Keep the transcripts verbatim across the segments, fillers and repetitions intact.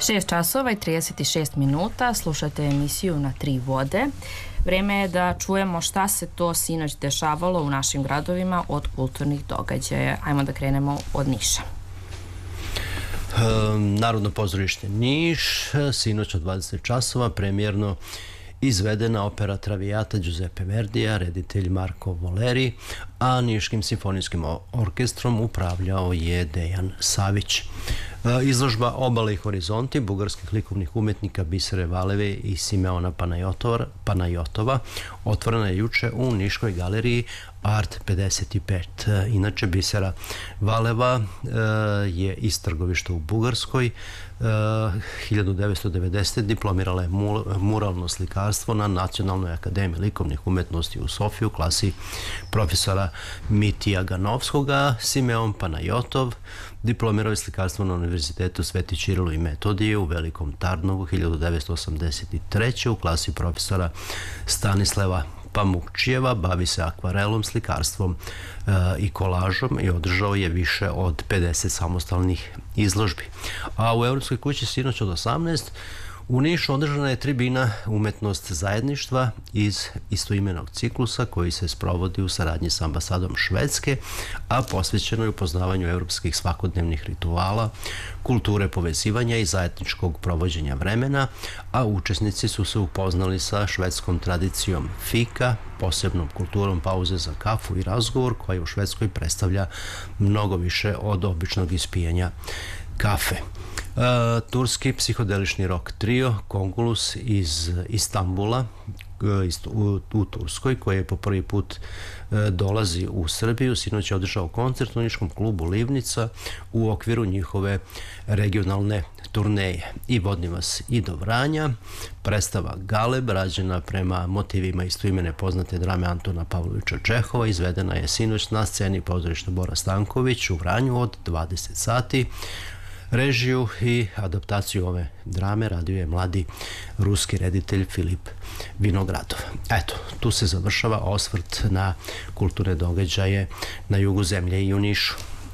šest časova i trideset šest minuta, slušate emisiju Na tri vode. Vreme je da čujemo šta se to sinoć dešavalo u našim gradovima od kulturnih događaja. Ajmo da krenemo od Niša. Narodno pozorište Niš, sinoć od dvadeset časova, premijerno izvedena opera Traviata Giuseppe Verdija, reditelj Marko Voleri, a Niškim simfonijskim orkestrom upravljao je Dejan Savić. Izložba Obale i horizonti bugarskih likovnih umetnika Bisere Valeve i Simeona Panajotova otvorena je juče u Niškoj galeriji Art pedeset pet. Inače, Bisera Valeva je iz Trgovišta u Bugarskoj. hiljadu devetsto devedesete. diplomirala je muralno slikarstvo na Nacionalnoj akademiji likovnih umetnosti u Sofiji u klasi profesora Mitija Ganovskoga. Simeon Panajotov diplomirao je slikarstvo na Univerzitetu Sveti Čirilo i Metodije u Velikom Tarnovu hiljadu devetsto osamdeset treće. u klasi profesora Stanislava Pamukčijeva. Bavi se akvarelom, slikarstvom e, i kolažom i održao je više od pedeset samostalnih izložbi. A u Evropskoj kući sinoć od osamnaest u Nišu održana je tribina Umetnost zajedništva iz istoimenog ciklusa koji se sprovodi u saradnji sa ambasadom Švedske, a posvećeno je upoznavanju evropskih svakodnevnih rituala, kulture povezivanja i zajedničkog provođenja vremena, a učesnici su se upoznali sa švedskom tradicijom fika, posebnom kulturom pauze za kafu i razgovor koja u Švedskoj predstavlja mnogo više od običnog ispijanja kafe. Uh, turski psihodelični rock trio Kongulus iz Istanbula uh, ist, u, u Turskoj, koji je po prvi put uh, dolazi u Srbiju, sinoć je održao koncert u Niškom klubu Livnica u okviru njihove regionalne turneje. I vodim vas i do Vranja. Predstava Galeb, rađena prema motivima istoimene poznate drame Antona Pavlovića Čehova, izvedena je sinoć na sceni pozorišta Bora Stanković u Vranju od dvadeset sati. Režiju i adaptaciju ove drame radio je mladi ruski reditelj Filip Vinogradov. Eto, tu se završava osvrt na kulturne događaje na jugu zemlje i u Nišu.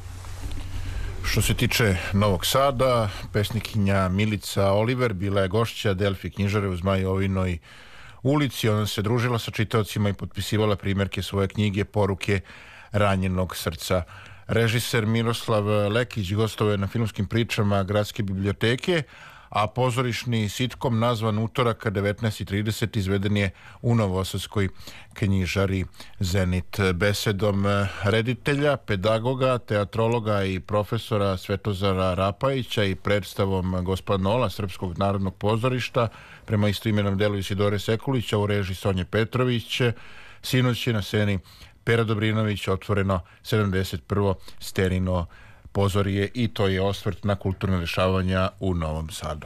Što se tiče Novog Sada, pesnikinja Milica Oliver bila je gošća Delfi knjižare u Zmajovinoj ulici. Ona se družila sa čitaocima i potpisivala primjerke svoje knjige Poruke ranjenog srca. Režiser Miroslav Lekić gostovao je na filmskim pričama Gradske biblioteke, a pozorišni sitkom nazvan Utorak devetnaest i trideset izveden je u Novosadskoj knjižari Zenit. Besedom reditelja, pedagoga, teatrologa i profesora Svetozara Rapajića i predstavom Gospanola Srpskog narodnog pozorišta prema istoimenom delu Isidore Sekulića u režiji Sonje Petrović, sinoć je na sceni Pera Dobrinović otvoreno sedamdeset prvo Sterino pozorje i to je osvrt na kulturne dešavanja u Novom Sadu.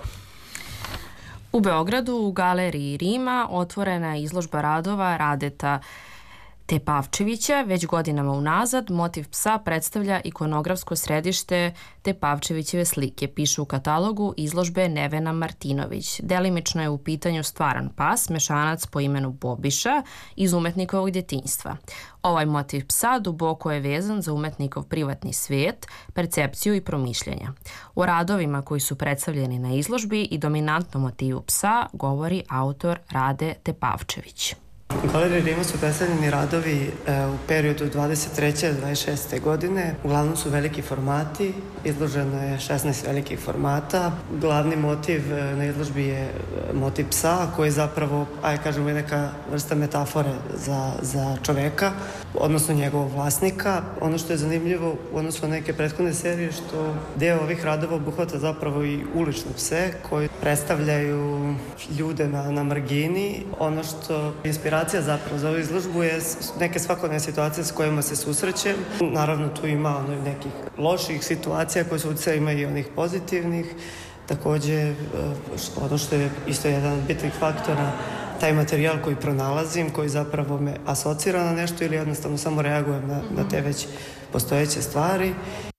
U Beogradu u galeriji Rima otvorena je izložba radova Radeta Tepavčevića. Već godinama unazad motiv psa predstavlja ikonografsko središte Tepavčevićeve slike, piše u katalogu izložbe Nevena Martinović. Delimično je u pitanju stvaran pas, mešanac po imenu Bobiša iz umetnikovog djetinjstva. Ovaj motiv psa duboko je vezan za umetnikov privatni svijet, percepciju i promišljenja. O radovima koji su predstavljeni na izložbi i dominantnom motivu psa govori autor Rade Tepavčević. U galeriji Rima su predstavljeni radovi e, u periodu dvadeset treće do dvadeset šeste godine. Uglavnom su veliki formati, izloženo je šesnaest velikih formata. Glavni motiv e, na izložbi je motiv psa, koji zapravo, aj kažemo, je neka vrsta metafore za, za čoveka, odnosno njegovog vlasnika. Ono što je zanimljivo u odnosu na neke prethodne serije, što deo ovih radova obuhvata zapravo i ulične pse, koji predstavljaju ljude na, na margini. Ono što inspiracija zapravo za ovu izložbu je neke svakodnevne situacije s kojima se susrećem. Naravno, tu ima ono nekih loših situacija koje su utjecale, ima i onih pozitivnih. Također, ono što je isto jedan od bitnih faktora, taj materijal koji pronalazim, koji zapravo me asocira na nešto ili jednostavno samo reagujem na, na te već postojeće stvari.